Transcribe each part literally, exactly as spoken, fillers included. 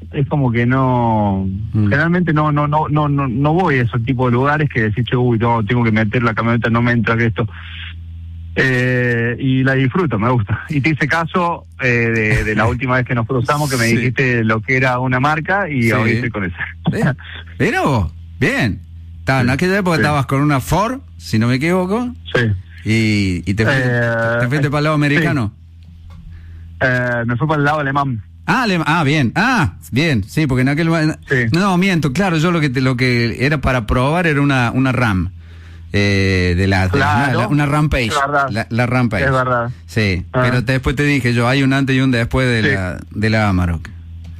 es como que no, mm. generalmente no, no, no, no, no, no voy a esos tipos de lugares que decís, uy, no, tengo que meter la camioneta, no me entra que esto. Eh, y la disfruto, me gusta. Y te hice caso eh, de, de la última vez que nos cruzamos, que me sí. dijiste lo que era una marca, y sí. ahora estoy con esa. Mira vos, bien. Está, en aquella época sí. estabas con una Ford, si no me equivoco. Sí. Y, y te, fuiste, eh, te fuiste eh, para el lado americano. Sí. Eh, me fui para el lado alemán. Ah, alem ah, bien, ah, bien, sí, porque en aquel sí. no, miento, claro, yo lo que te, lo que era para probar era una una RAM. Eh, de la, de claro, la, la una Rampage, la, la Rampage, es verdad. Sí, ah. pero te, después te dije yo, hay un antes y un después de sí. la de la Amarok.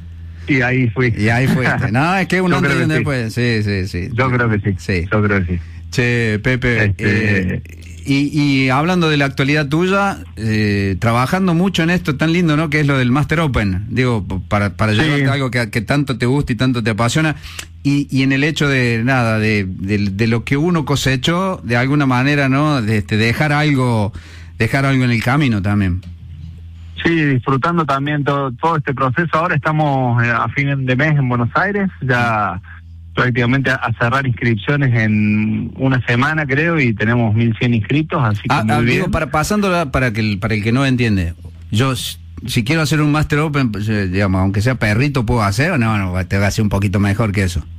Y ahí fui. Y ahí fuiste. No, es que un antes y un después. Sí, sí, sí. Yo creo que sí. Sí. Yo creo que sí. Che, Pepe, este... eh, y, y hablando de la actualidad tuya, eh, trabajando mucho en esto tan lindo, ¿no? Que es lo del Master Open. Digo, para, para sí. llevarte algo que, que tanto te gusta y tanto te apasiona. Y, y en el hecho de nada, de, de, de lo que uno cosechó, de alguna manera, ¿no? De, de dejar algo, dejar algo en el camino también. Sí, disfrutando también todo, todo este proceso. Ahora estamos a fin de mes en Buenos Aires, ya prácticamente a cerrar inscripciones en una semana, creo, y tenemos mil cien inscritos, así que ah, muy ah, bien. Digo, para, pasándola para que el, para el que no entiende, yo si quiero hacer un Master Open, pues, digamos, aunque sea perrito, ¿puedo hacer o no? No, te va a hacer un poquito mejor que eso.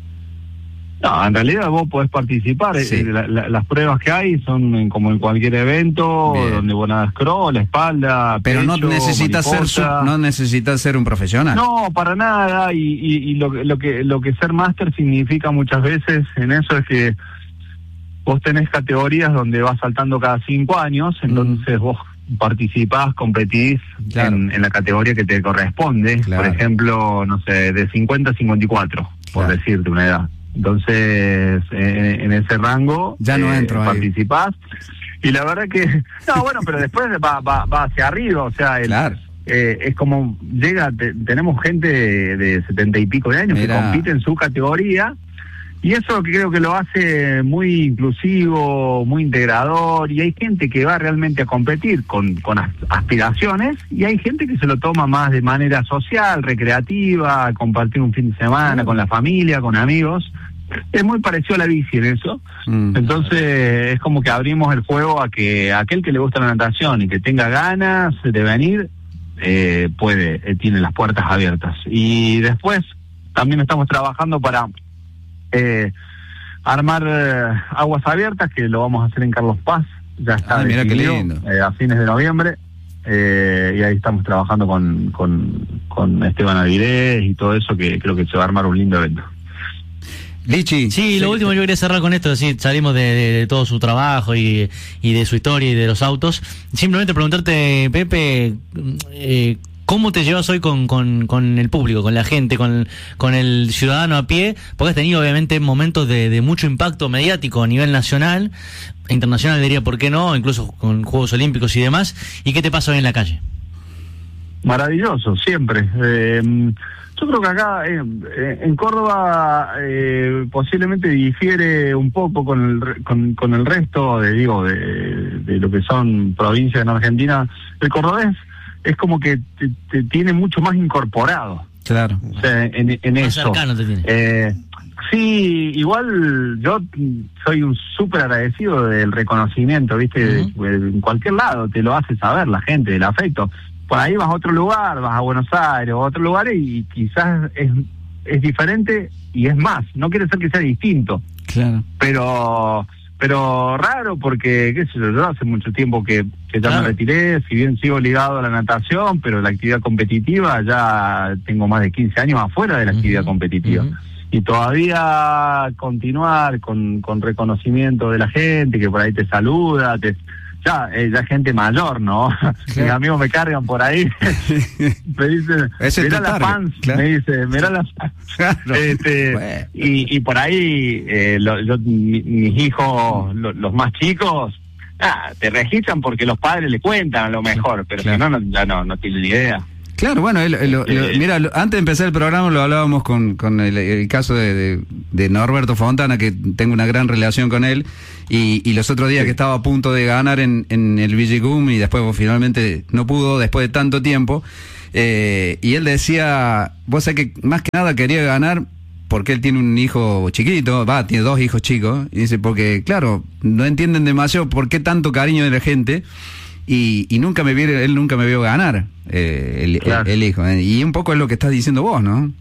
No, en realidad vos podés participar. Sí. La, la, las pruebas que hay son como en cualquier evento, bien. Donde vos nadas crawl, la espalda, pero pecho, no necesitas ser su, no necesitas ser un profesional. No, para nada. Y, y, y lo, lo que lo que ser máster significa muchas veces en eso es que vos tenés categorías donde vas saltando cada cinco años, entonces mm. vos participás, competís claro. en, en la categoría que te corresponde. Claro. Por ejemplo, no sé, de cincuenta a cincuenta y cuatro, por claro. decirte una edad. Entonces, eh, en ese rango ya no eh, entro participás ahí. Y la verdad que no, bueno, pero después va va, va hacia arriba, o sea, el, claro. eh, es como llega, te, tenemos gente de, de setenta y pico de años Mira. que compite en su categoría, y eso creo que lo hace muy inclusivo, muy integrador, y hay gente que va realmente a competir con, con aspiraciones, y hay gente que se lo toma más de manera social, recreativa, a compartir un fin de semana mm. con la familia, con amigos. Es muy parecido a la bici en eso. Mm. Entonces es como que abrimos el juego a que aquel que le gusta la natación y que tenga ganas de venir, eh, puede, eh, tiene las puertas abiertas. Y después también estamos trabajando para Eh, armar eh, aguas abiertas, que lo vamos a hacer en Carlos Paz, ya está ah, mira definido, qué lindo. Eh, a fines de noviembre, eh, y ahí estamos trabajando con, con, con Esteban Avilés y todo eso, que creo que se va a armar un lindo evento. Lichi. Sí, lo sí. último yo quería cerrar con esto, sí, salimos de, de, de todo su trabajo y, y de su historia y de los autos. Simplemente preguntarte, Pepe, eh, ¿cómo te llevas hoy con, con, con el público, con la gente, con, con el ciudadano a pie? Porque has tenido obviamente momentos de, de mucho impacto mediático a nivel nacional, internacional diría, ¿por qué no? Incluso con Juegos Olímpicos y demás. ¿Y qué te pasa hoy en la calle? Maravilloso, siempre. Eh, yo creo que acá eh, en Córdoba eh, posiblemente difiere un poco con el, con, con el resto de, digo, de, de lo que son provincias en Argentina. El cordobés es como que te, te tiene mucho más incorporado. Claro. O sea, en, en más eso. cercano te tiene. Eh, sí, igual yo soy un súper agradecido del reconocimiento, ¿viste? Uh-huh. En cualquier lado te lo hace saber la gente, el afecto. Por ahí vas a otro lugar, vas a Buenos Aires o a otro lugar y quizás es, es diferente y es más. No quiere decir que sea distinto. Claro. Pero... pero raro porque, qué sé yo, yo hace mucho tiempo que, que ya claro. me retiré, si bien sigo ligado a la natación, pero la actividad competitiva ya tengo más de quince años afuera de la uh-huh. actividad competitiva. Uh-huh. Y todavía continuar con, con reconocimiento de la gente que por ahí te saluda, te, ya, eh, ya gente mayor, ¿no? Sí. Mis amigos me cargan por ahí, me dicen, mirá las fans, claro. me dice, mirá las fans. Claro. Este, bueno. y, y por ahí, eh, lo, yo, mi, mis hijos, lo, los más chicos, ah, te registran porque los padres le cuentan a lo mejor, pero claro. si no, no, ya no, no tienen ni idea. Claro, bueno, él, él, eh, lo, mira, lo, antes de empezar el programa lo hablábamos con, con el, el caso de, de, de Norberto Fontana, que tengo una gran relación con él, y, y los otros días sí. que estaba a punto de ganar en, en el Villicum y después pues, finalmente no pudo después de tanto tiempo, eh, y él decía, vos sabés que más que nada quería ganar porque él tiene un hijo chiquito, va, tiene dos hijos chicos, y dice, porque claro, no entienden demasiado por qué tanto cariño de la gente. Y, y nunca me vio, él nunca me vio ganar, eh, el, claro. el, el hijo. Eh. Y un poco es lo que estás diciendo vos, ¿no?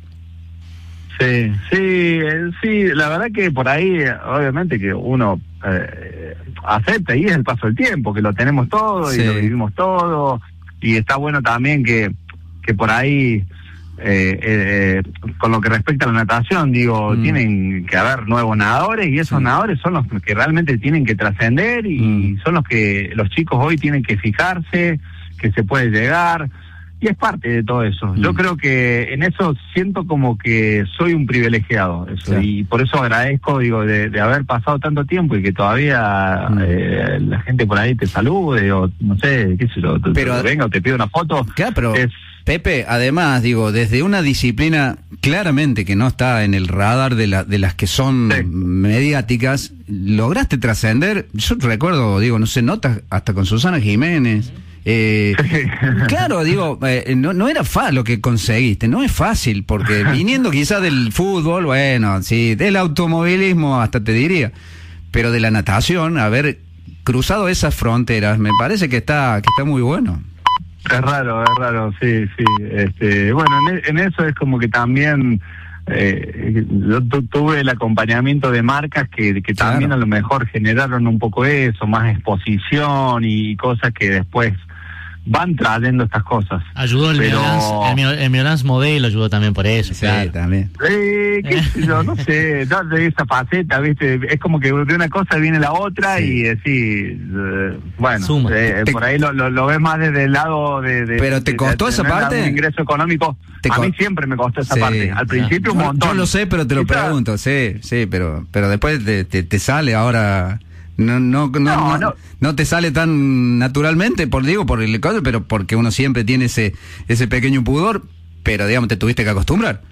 Sí, sí, sí, la verdad que por ahí, obviamente que uno eh, acepta y es el paso del tiempo, que lo tenemos todo sí. y lo vivimos todo, y está bueno también que, que por ahí, eh, eh, con lo que respecta a la natación, digo, mm. tienen que haber nuevos nadadores, y esos sí. nadadores son los que realmente tienen que trascender, y mm. son los que los chicos hoy tienen que fijarse, que se puede llegar, y es parte de todo eso. Mm. Yo creo que en eso siento como que soy un privilegiado, eso, sí. y por eso agradezco, digo, de, de haber pasado tanto tiempo y que todavía mm. eh, la gente por ahí te salude, o no sé, qué sé yo, pero, te, venga o te pide una foto. Claro, pero... Es, Pepe, además, digo, desde una disciplina claramente que no está en el radar de, la, de las que son sí. mediáticas, lograste trascender. Yo recuerdo, digo, no sé, notas hasta con Susana Jiménez. Eh, claro, digo, eh, no, no era fácil lo que conseguiste, no es fácil, porque viniendo quizás del fútbol, bueno, sí, del automovilismo hasta te diría, pero de la natación, haber cruzado esas fronteras, me parece que está, que está muy bueno. Es raro, es raro, sí, sí. Este, bueno, en, en eso es como que también eh, yo tu, tuve el acompañamiento de marcas que, que también claro. a lo mejor generaron un poco eso, más exposición y cosas que después van trayendo estas cosas. Ayudó el pero... Miolans Modelo, ayudó también por eso. Sí, claro. también. Eh, qué sé yo, no sé, de esa faceta, ¿viste? Es como que de una cosa viene la otra sí. y decir, eh, bueno, eh, te... por ahí lo, lo, lo ves más desde el lado de... de ¿Pero te costó de, de, de esa parte? Un ingreso económico, te a co... mí siempre me costó esa sí, parte. Al principio ya. un montón. Yo lo sé, pero te lo Quizá... pregunto, sí, sí, pero, pero después te, te, te sale ahora... No, no, no, no, no, no te sale tan naturalmente, por digo, por el caso, pero porque uno siempre tiene ese ese pequeño pudor, pero digamos te tuviste que acostumbrar.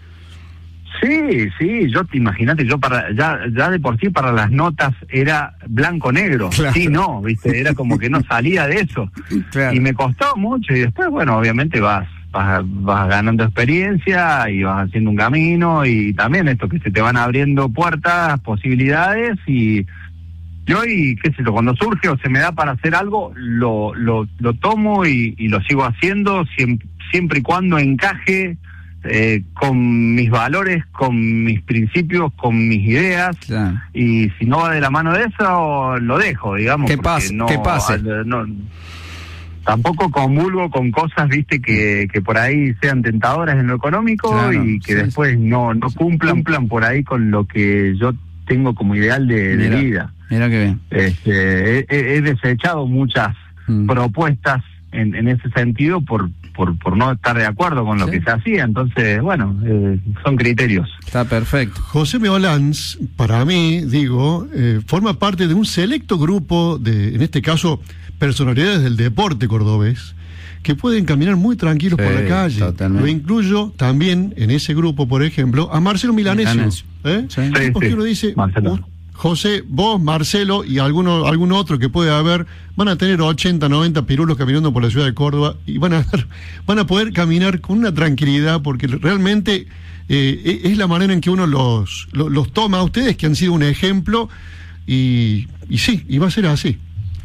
Sí, sí, yo te imagínate, yo para ya ya de por sí para las notas era blanco negro, claro. sí, no, viste, era como que no salía de eso, claro. y me costó mucho, y después, bueno, obviamente vas vas vas ganando experiencia y vas haciendo un camino, y también esto que se te van abriendo puertas, posibilidades, y y hoy, qué sé yo, cuando surge o se me da para hacer algo, lo lo, lo tomo y, y lo sigo haciendo siempre, siempre y cuando encaje eh, con mis valores, con mis principios, con mis ideas. Claro. Y si no va de la mano de eso, lo dejo, digamos. ¿Qué pasa? No, ¿Qué pase? No, tampoco comulgo con cosas, viste, que, que por ahí sean tentadoras en lo económico, claro, y que sí, después sí. no no cumplan plan por ahí con lo que yo tengo como ideal de, de vida. Mira qué bien. Este, he, he desechado muchas mm. propuestas en, en ese sentido por, por por no estar de acuerdo con lo sí. que se hacía. Entonces, bueno, eh, son criterios. Está perfecto. José Miolans, para mí, digo, eh, forma parte de un selecto grupo de, en este caso, personalidades del deporte cordobés, que pueden caminar muy tranquilos sí, por la calle. Totalmente. Lo incluyo también en ese grupo, por ejemplo, a Marcelo Milanesio. Milanesio. ¿Eh? Sí. Sí, porque sí. uno dice, Marcelo. José, vos, Marcelo y alguno algún otro que puede haber, van a tener ochenta, noventa pirulos caminando por la ciudad de Córdoba y van a van a poder caminar con una tranquilidad, porque realmente eh, es la manera en que uno los, los, los toma a ustedes, que han sido un ejemplo, y, y sí, y va a ser así.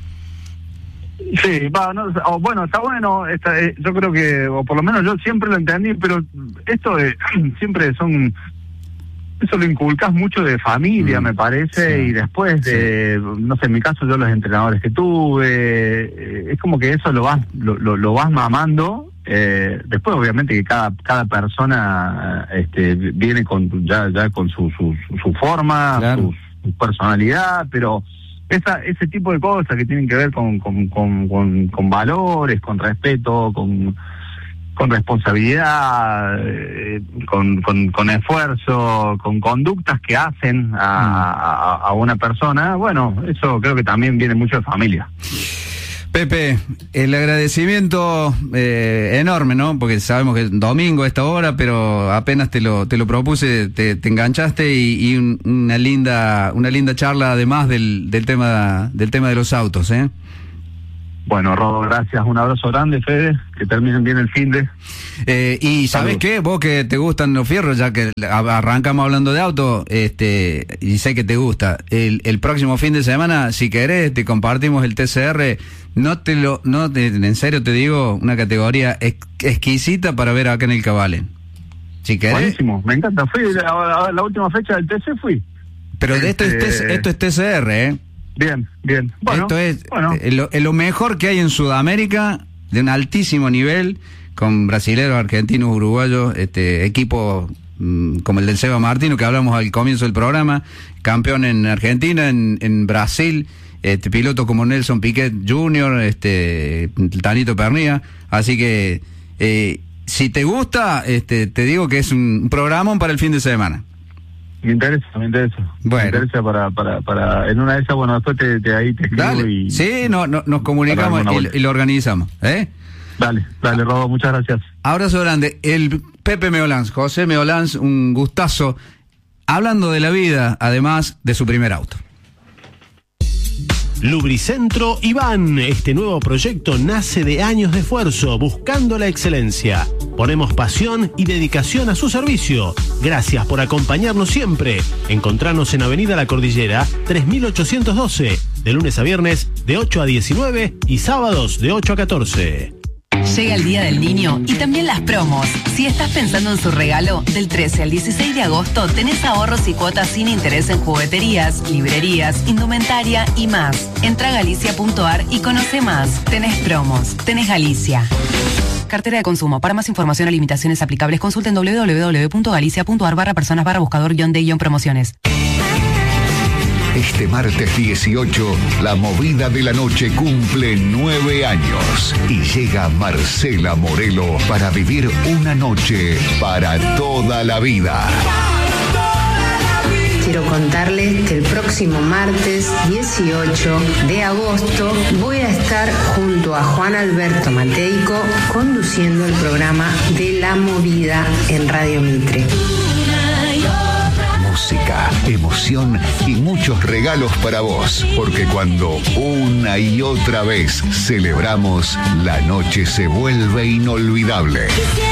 Sí, va, no, o bueno, está bueno, está, eh, yo creo que, o por lo menos yo siempre lo entendí, pero esto de, siempre son... Eso lo inculcas mucho de familia, mm, me parece, sí, y después de, sí. no sé, en mi caso yo los entrenadores que tuve, eh, es como que eso lo vas lo, lo, lo vas mamando. Eh, después obviamente que cada cada persona este, viene con ya ya con su su, su forma, claro. su, su personalidad, pero esa ese tipo de cosas que tienen que ver con con con, con, con valores, con respeto, con con responsabilidad, eh, con, con, con esfuerzo, con conductas que hacen a, a, a una persona, bueno, eso creo que también viene mucho de familia. Pepe, el agradecimiento eh, enorme, ¿no? Porque sabemos que es domingo a esta hora, pero apenas te lo te lo propuse, te, te enganchaste y, y un, una linda una linda charla además del del tema del tema de los autos, ¿eh? Bueno, Rodo, gracias. Un abrazo grande, Fede. Que terminen bien el fin de... Eh, y ¿sabes qué? Vos que te gustan los fierros, ya que arrancamos hablando de auto, este, y sé que te gusta, el, el próximo fin de semana, si querés, te compartimos el T C R. No te lo... no te, en serio te digo, una categoría ex, exquisita para ver acá en el Cabalen. Si querés... Buenísimo, me encanta. Fui la, la, la última fecha del T C, fui. Pero de esto, este... es, esto es T C R, ¿eh? Bien, bien. Bueno, esto es bueno. eh, lo, eh, lo mejor que hay en Sudamérica, de un altísimo nivel, con brasileros, argentinos, uruguayos, este equipo mmm, como el del Seba Martino, que hablamos al comienzo del programa, campeón en Argentina, en, en Brasil, este piloto como Nelson Piquet junior, este Tanito Pernía, así que eh, si te gusta, este te digo que es un programón para el fin de semana. Me interesa, me interesa. Bueno. Me interesa para, para, para, en una de esas, bueno, después te, te ahí te escribo. Dale. Y... Sí, no, no, nos comunicamos y, y lo organizamos, ¿eh? Dale, dale, Rodo, muchas gracias. Abrazo grande. El Pepe Meolans, José Meolans, un gustazo, hablando de la vida, además de su primer auto. Lubricentro Iván, este nuevo proyecto nace de años de esfuerzo buscando la excelencia. Ponemos pasión y dedicación a su servicio. Gracias por acompañarnos siempre. Encontrarnos en Avenida La Cordillera tres mil ochocientos doce, de lunes a viernes de ocho a diecinueve y sábados de ocho a catorce. Llega el Día del Niño y también las promos. Si estás pensando en su regalo, del trece al dieciséis de agosto tenés ahorros y cuotas sin interés en jugueterías, librerías, indumentaria y más. Entra a galicia punto ar y conoce más. Tenés promos, tenés Galicia. Cartera de consumo. Para más información o limitaciones aplicables, consulten doble u doble u doble u punto galicia punto ar barra personas barra buscador guión de guión promociones. Este martes dieciocho, la movida de la noche cumple nueve años y llega Marcela Morelo para vivir una noche para toda la vida. Quiero contarles que el próximo martes dieciocho de agosto voy a estar junto a Juan Alberto Mateico conduciendo el programa de La Movida en Radio Mitre. Música, emoción y muchos regalos para vos, porque cuando una y otra vez celebramos, la noche se vuelve inolvidable.